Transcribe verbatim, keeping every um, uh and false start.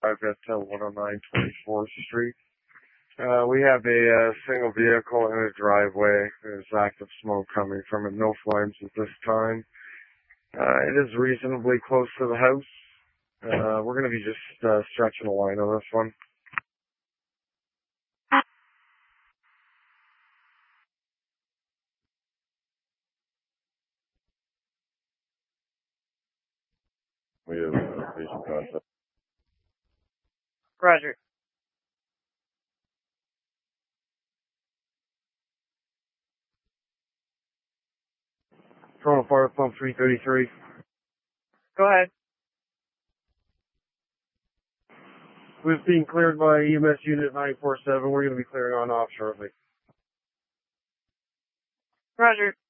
I've got uh, one oh nine twenty-fourth Street. Uh, we have a uh, single vehicle in a driveway. There's active smoke coming from it. No flames at this time. Uh, it is reasonably close to the house. Uh, we're going to be just uh, stretching a line on this one. We have a patient contact. Roger. Toronto Fire Pump three thirty-three. Go ahead. We've been cleared by E M S Unit nine four seven. We're going to be clearing on off shortly. Roger.